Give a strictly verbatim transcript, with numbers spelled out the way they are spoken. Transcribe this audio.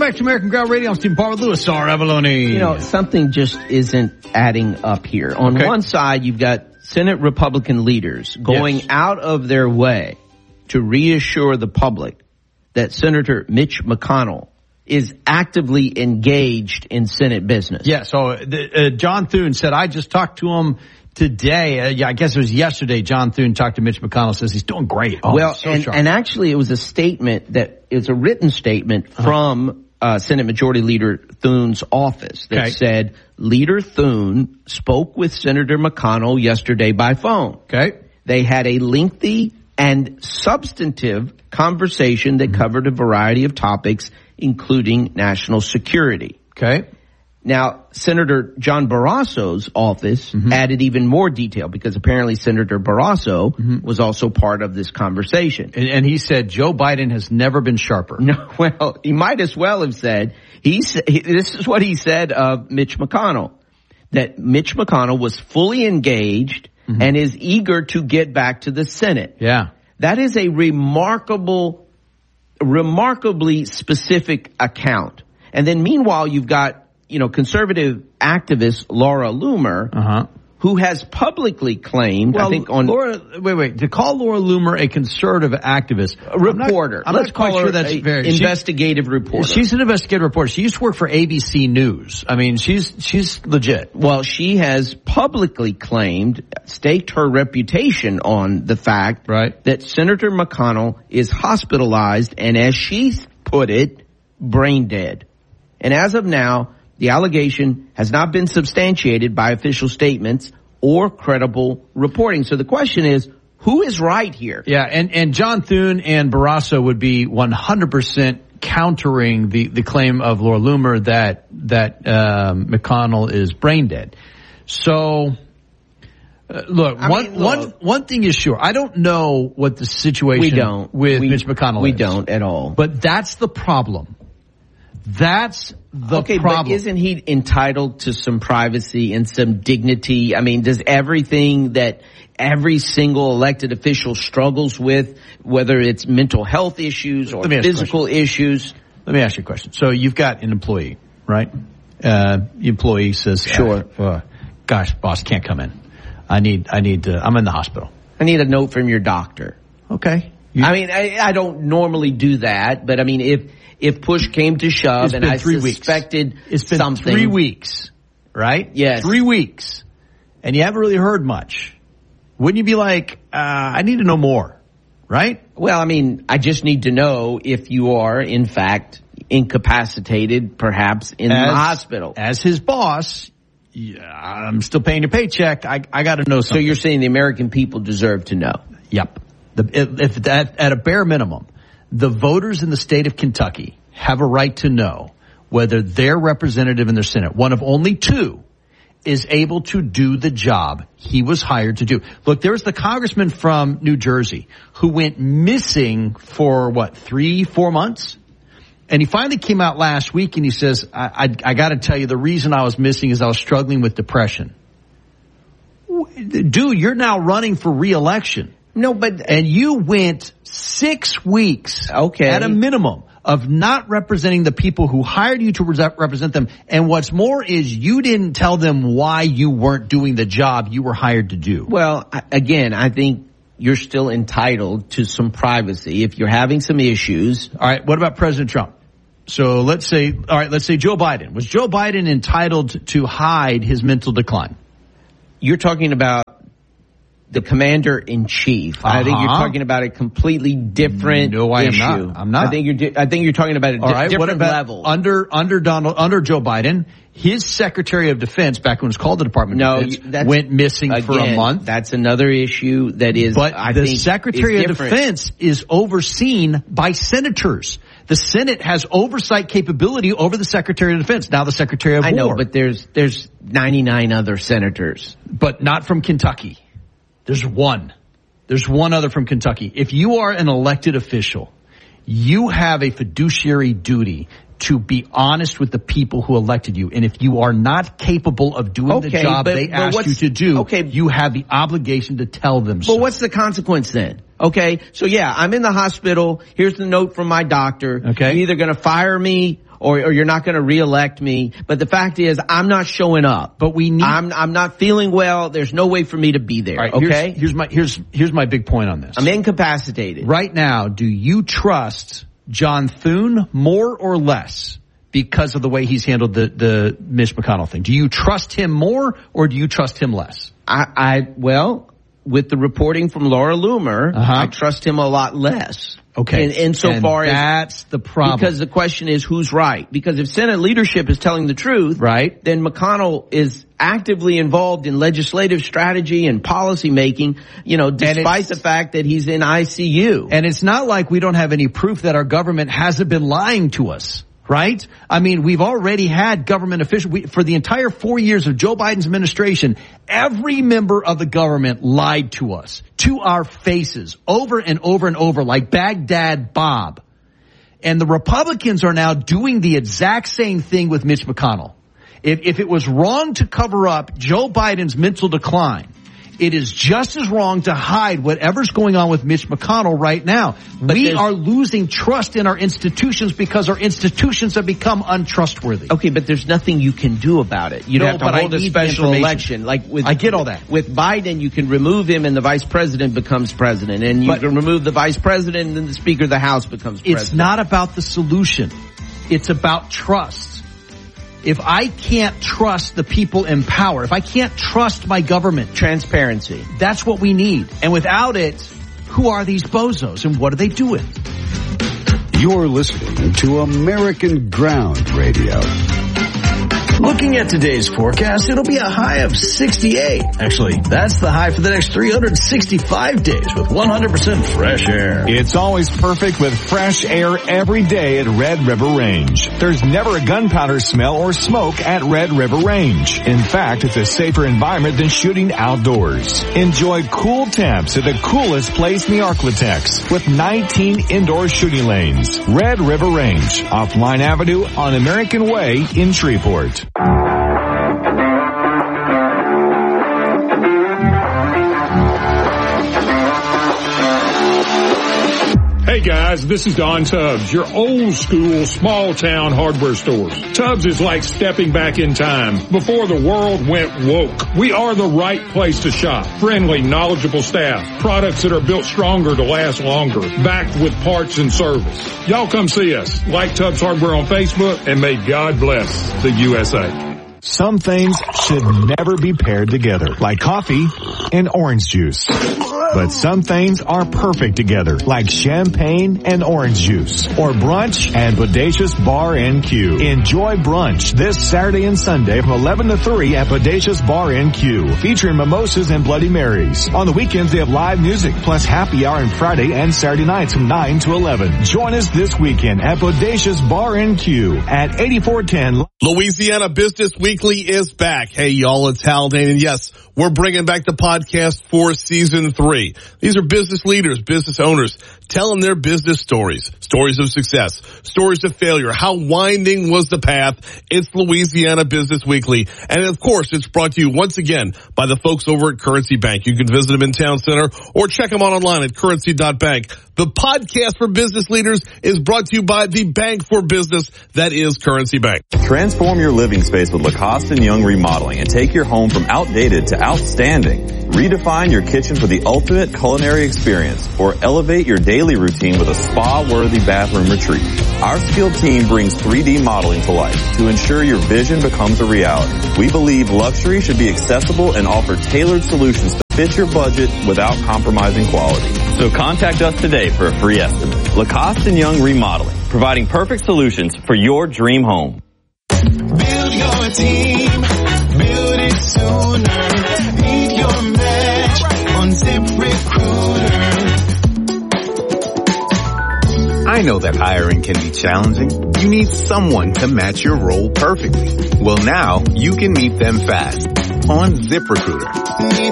back to American Ground Radio. I'm Stephen Parr with Louis R. Avalone. You know, something just isn't adding up here. On Okay. one side, you've got Senate Republican leaders going Yes. out of their way to reassure the public that Senator Mitch McConnell is actively engaged in Senate business. Yeah, so uh, uh, John Thune said, I just talked to him today. Uh, yeah, I guess it was yesterday. John Thune talked to Mitch McConnell, says he's doing great. Oh, well, so and, sharp. and actually it was a statement that, it was a written statement Uh-huh. from uh, Senate Majority Leader Thune's office that Okay. said, Leader Thune spoke with Senator McConnell yesterday by phone. Okay. They had a lengthy and substantive conversation that covered a variety of topics, including national security. Okay. Now, Senator John Barrasso's office Mm-hmm. added even more detail because apparently Senator Barrasso Mm-hmm. was also part of this conversation. And, and he said, Joe Biden has never been sharper. No, well, he might as well have said, he, sa- he this is what he said of Mitch McConnell, that Mitch McConnell was fully engaged Mm-hmm. and is eager to get back to the Senate. Yeah. That is a remarkable, remarkably specific account. And then meanwhile, you've got, you know, conservative activist Laura Loomer, Uh-huh. who has publicly claimed, Well, I think on Laura, wait, wait, to call Laura Loomer a conservative activist, a reporter. I'm not, I'm Let's not quite call sure her that's a very she- investigative reporter. She's an investigative reporter. She used to work for A B C News. I mean, she's she's legit. Well, she has publicly claimed, staked her reputation on the fact Right. that Senator McConnell is hospitalized and, as she put it, brain dead. And as of now, the allegation has not been substantiated by official statements or credible reporting. So the question is, who is right here? Yeah, and, and John Thune and Barrasso would be one hundred percent countering the, the claim of Laura Loomer that that um, McConnell is brain dead. So, uh, look, I one mean, look. one one thing is sure. I don't know what the situation We don't. with we, Mitch McConnell we is. We don't at all. But that's the problem. That's the okay, problem. but isn't he entitled to some privacy and some dignity? I mean, does everything that every single elected official struggles with, whether it's mental health issues or Let me ask you a physical issues? Let me ask you a question. So you've got an employee, right? Uh, the employee says, Sure. Uh, uh, gosh, boss, can't come in. I need, I need to, I'm in the hospital. I need a note from your doctor. Okay. You, I mean, I, I don't normally do that, but I mean, if if push came to shove It's and been I three weeks. suspected it's been something, three weeks, right? Yes. Three weeks. And you haven't really heard much. Wouldn't you be like, uh, I need to know more, right? Well, I mean, I just need to know if you are, in fact, incapacitated, perhaps in As- the hospital. As his boss, yeah, I'm still paying your paycheck. I, I got to know So something. you're saying the American people deserve to know? Yep. The, if, if at, at a bare minimum, the voters in the state of Kentucky have a right to know whether their representative in their Senate, one of only two, is able to do the job he was hired to do. Look, there was the congressman from New Jersey who went missing for, what, three, four months? And he finally came out last week and he says, I, I, I got to tell you, the reason I was missing is I was struggling with depression. Dude, you're now running for re-election. No, but And you went six weeks Okay. at a minimum of not representing the people who hired you to re- represent them. And what's more is you didn't tell them why you weren't doing the job you were hired to do. well, I- again, I think you're still entitled to some privacy if you're having some issues. All right. What about President Trump? So let's say, all right, let's say Joe Biden. Was Joe Biden entitled to hide his mental decline? You're talking about the commander in chief. I think you're Uh-huh. talking about a completely different No, I am issue. not. I'm not. I think you're. Di- I think you're talking about a di- All right. different What about level. under under Donald under Joe Biden? His Secretary of Defense, back when it was called the Department no, of you- Defense, that's, went missing for a again, month. That's another issue that is. But I the think Secretary is of different. Defense is overseen by senators. The Senate has oversight capability over the Secretary of Defense. Now the Secretary of I know, War. but there's there's ninety-nine other senators. but not from Kentucky. There's one. There's one other from Kentucky. If you are an elected official, you have a fiduciary duty to be honest with the people who elected you. And if you are not capable of doing okay, the job but, they but asked you to do, okay, you have the obligation to tell them but so. But what's the consequence then? Okay, so yeah, I'm in the hospital. Here's the note from my doctor. Okay. You're either going to fire me or, or you're not going to reelect me. But the fact is, I'm not showing up. But we need. I'm I'm not feeling well. There's no way for me to be there. All right, okay. Here's, here's my here's here's my big point on this. I'm incapacitated right now. Do you trust John Thune more or less because of the way he's handled the the Mitch McConnell thing? Do you trust him more or do you trust him less? I, I well. With the reporting from Laura Loomer, uh-huh. I trust him a lot less. Okay. In, insofar and as that's the problem. Because the question is who's right. Because if Senate leadership is telling the truth, right, then McConnell is actively involved in legislative strategy and policy making, you know, despite the fact that he's in I C U. And it's not like we don't have any proof that our government hasn't been lying to us. Right? I mean, we've already had government officials. We, for the entire four years of Joe Biden's administration, every member of the government lied to us, to our faces, over and over and over, like Baghdad Bob. And the Republicans are now doing the exact same thing with Mitch McConnell. If, if it was wrong to cover up Joe Biden's mental decline, it is just as wrong to hide whatever's going on with Mitch McConnell right now. But we are losing trust in our institutions because our institutions have become untrustworthy. Okay, but there's nothing you can do about it. You no, have to hold a special election. Like with, I get all that. With Biden, you can remove him and the vice president becomes president. And you but, can remove the vice president and then the speaker of the House becomes president. It's not about the solution. It's about trust. If I can't trust the people in power, if I can't trust my government, transparency, that's what we need. And without it, who are these bozos and what do they do with it? You're listening to American Ground Radio. Looking at today's forecast, it'll be a high of sixty-eight. Actually, that's the high for the next three hundred sixty-five days with one hundred percent fresh air. It's always perfect with fresh air every day at Red River Range. There's never a gunpowder smell or smoke at Red River Range. In fact, it's a safer environment than shooting outdoors. Enjoy cool temps at the coolest place in the Arklatex with nineteen indoor shooting lanes. Red River Range, off Line Avenue on American Way in Shreveport. Hey guys, this is Don Tubbs, your old school small town hardware stores. Tubbs is like stepping back in time before the world went woke. We are the right place to shop. Friendly, knowledgeable staff, products that are built stronger to last longer, backed with parts and service. Y'all come see us. Like Tubbs Hardware on Facebook, and may God bless the U S A. Some things should never be paired together, like coffee and orange juice. But some things are perfect together, like champagne and orange juice, or brunch and Bodacious Bar and Q. Enjoy brunch this Saturday and Sunday from eleven to three at Bodacious Bar and Q, featuring mimosas and Bloody Marys. On the weekends, they have live music, plus happy hour on Friday and Saturday nights from nine to eleven. Join us this weekend at Bodacious Bar and Q at eighty-four ten. Louisiana Business Weekly is back. Hey, y'all, it's Haldane, and yes, we're bringing back the podcast for season three. These are business leaders, business owners, telling their business stories, stories of success, stories of failure. How winding was the path? It's Louisiana Business Weekly. And of course, it's brought to you once again by the folks over at Currency Bank. You can visit them in Town Center or check them out online at currency dot bank. The podcast for business leaders is brought to you by the bank for business that is Currency Bank. Transform your living space with Lacoste and Young Remodeling and take your home from outdated to outstanding. Redefine your kitchen for the ultimate culinary experience or elevate your daily routine with a spa-worthy bathroom retreat. Our skilled team brings three D modeling to life to ensure your vision becomes a reality. We believe luxury should be accessible and offer tailored solutions to fit your budget without compromising quality. So contact us today for a free estimate. Lacoste and Young Remodeling, providing perfect solutions for your dream home. Build your team, build it sooner. Need your match on ZipRecruiter. I know that hiring can be challenging. You need someone to match your role perfectly. Well, now you can meet them fast on ZipRecruiter. Need